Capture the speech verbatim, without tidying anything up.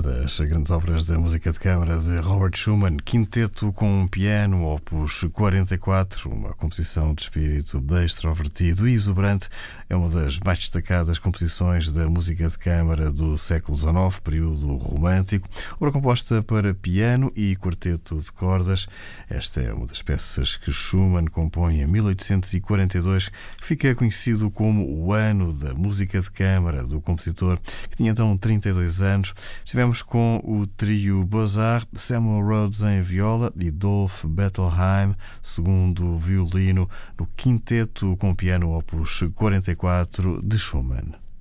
uma das grandes obras da música de câmara de Robert Schumann, Quinteto com Piano, opus quarenta e quatro, uma composição de espírito extrovertido e exuberante. É uma das mais destacadas composições da música de câmara do século dezenove, período romântico, obra composta para piano e quarteto de cordas. Esta é uma das peças que Schumann compõe em mil oitocentos e quarenta e dois, que fica conhecido como o ano da música de câmara do compositor, que tinha então trinta e dois anos. Estivemos com o trio Beaux-Arts, Samuel Rhodes em viola e Dolph Bettelheim, segundo violino, no Quinteto com Piano opus quarenta e quatro de Schumann.